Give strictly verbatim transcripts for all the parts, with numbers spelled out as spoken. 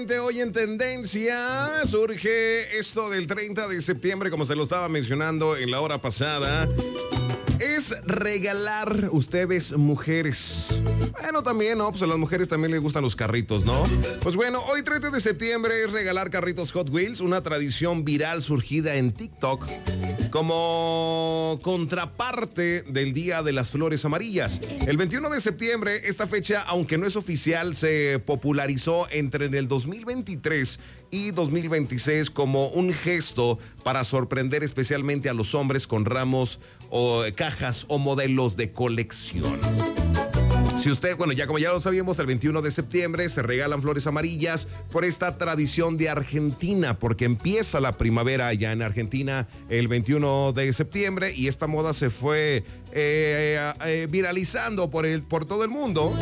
Hoy en tendencia surge esto del treinta de septiembre, como se lo estaba mencionando en la hora pasada. Es regalar ustedes mujeres. Bueno, también, ¿no? Pues a las mujeres también les gustan los carritos, ¿no? Pues bueno, hoy treinta de septiembre es regalar carritos Hot Wheels, una tradición viral surgida en TikTok como contraparte del Día de las Flores Amarillas. El veintiuno de septiembre, esta fecha, aunque no es oficial, se popularizó entre el dos mil veintitrés y dos mil veintiséis como un gesto para sorprender especialmente a los hombres con ramos o cajas o modelos de colección. Si usted, bueno, ya como ya lo sabíamos, el veintiuno de septiembre se regalan flores amarillas por esta tradición de Argentina, porque empieza la primavera allá en Argentina el veintiuno de septiembre y esta moda se fue eh, eh, viralizando por, el, por todo el mundo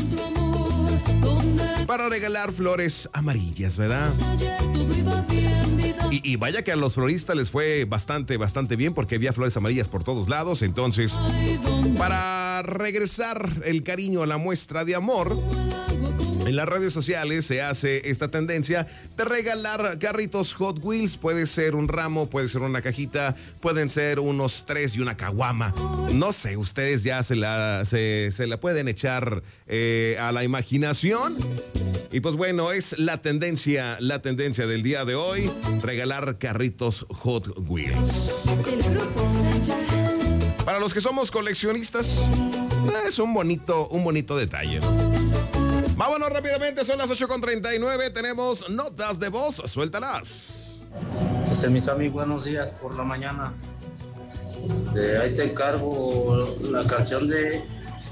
para regalar flores amarillas, ¿verdad? Y, y vaya que a los floristas les fue bastante, bastante bien porque había flores amarillas por todos lados. Entonces, para regresar el cariño a la muestra de amor, en las redes sociales se hace esta tendencia de regalar carritos Hot Wheels. Puede ser un ramo, puede ser una cajita, pueden ser unos tres y una caguama. No sé, ustedes ya se la, se, se la pueden echar eh, a la imaginación. Y pues bueno, es la tendencia, la tendencia del día de hoy, regalar carritos Hot Wheels. Para los que somos coleccionistas, es un bonito, un bonito detalle. Vámonos rápidamente, son las ocho con treinta y nueve, tenemos notas de voz, suéltalas. José Misami, buenos días por la mañana. Este, ahí te encargo la canción de,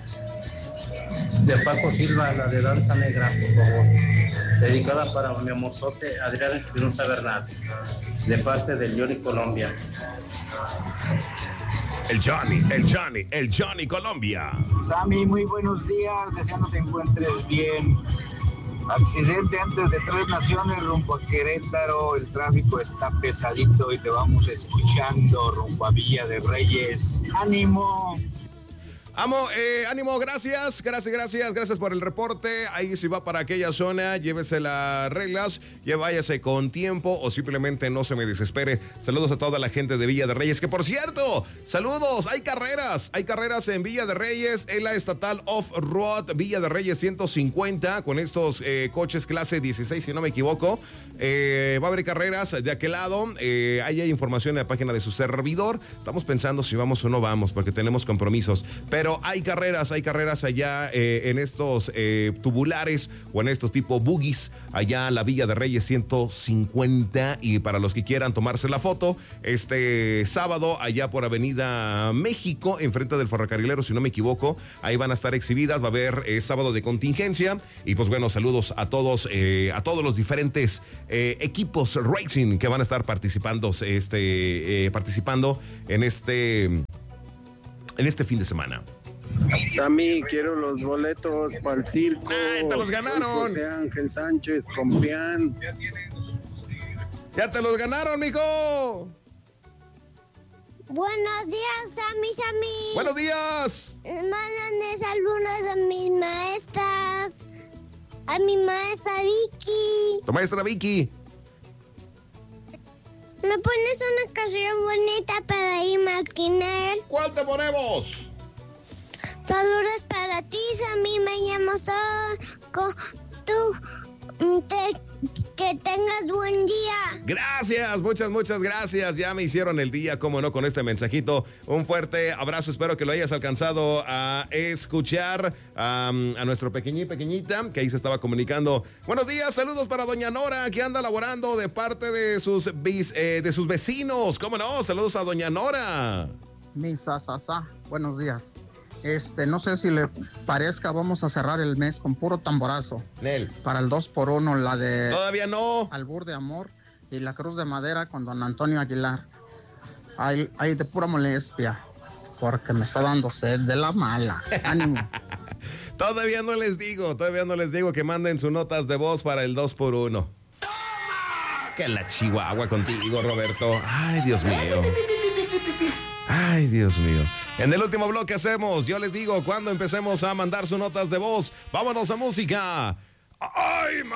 de Paco Silva, la de Danza Negra, por favor. Dedicada para mi amorzote Adrián Espinosa Bernal, de parte del Johnny Colombia. El Johnny, el Johnny, el Johnny Colombia. Sammy, muy buenos días, deseando te encuentres bien. Accidente antes de Tres Naciones rumbo a Querétaro, el tráfico está pesadito y te vamos escuchando rumbo a Villa de Reyes. ¡Ánimo! Amo, eh, ánimo, gracias, gracias, gracias, gracias por el reporte. Ahí si va para aquella zona, llévese las reglas, ya váyase con tiempo o simplemente no se me desespere. Saludos a toda la gente de Villa de Reyes, que por cierto, saludos, hay carreras, hay carreras en Villa de Reyes, en la estatal Off-Road Villa de Reyes ciento cincuenta, con estos eh, coches clase dieciséis, si no me equivoco. Eh, va a haber carreras de aquel lado, eh, ahí hay información en la página de su servidor. Estamos pensando si vamos o no vamos, porque tenemos compromisos, pero Pero hay carreras, hay carreras allá eh, en estos eh, tubulares o en estos tipo buggies, allá en la Villa de Reyes ciento cincuenta. Y para los que quieran tomarse la foto, este sábado allá por Avenida México, enfrente del ferrocarrilero, si no me equivoco, ahí van a estar exhibidas, va a haber eh, sábado de contingencia. Y pues bueno, saludos a todos, eh, a todos los diferentes eh, equipos racing que van a estar participando, este, eh, participando en este, en este fin de semana. Sammy, quiero los boletos para el circo. ¡Ay, te los ganaron! José Ángel Sánchez, Compián. ¡Ya te los ganaron, mijo! Buenos días, Sammy, Sammy. ¡Buenos días! Mándame saludos a mis maestras. A mi maestra Vicky. Tu maestra Vicky. ¿Me pones una canción bonita para irme a Quinel? ¿Cuál te ponemos? Saludos para ti, Sammy, me llamo Soco. Tú, te, que tengas buen día. Gracias, muchas, muchas gracias. Ya me hicieron el día, cómo no, con este mensajito. Un fuerte abrazo, espero que lo hayas alcanzado a escuchar um, a nuestro pequeñí, pequeñita, que ahí se estaba comunicando. Buenos días, saludos para doña Nora, que anda laborando de parte de sus, eh, de sus vecinos. ¿Cómo no? Saludos a doña Nora. Mi sasasa, buenos días. Este, no sé si le parezca, vamos a cerrar el mes con puro tamborazo. Nel. Para el dos por uno, la de... Todavía no. Albur de Amor y la Cruz de Madera con don Antonio Aguilar. Hay, hay de pura molestia, porque me está dando sed de la mala. Ánimo. Todavía no les digo, todavía no les digo que manden sus notas de voz para el dos por uno. Que la chihuahua contigo, Roberto. Ay, Dios mío. Ay, Dios mío. En el último bloque hacemos, yo les digo, cuando empecemos a mandar sus notas de voz, vámonos a música. ¡Ay,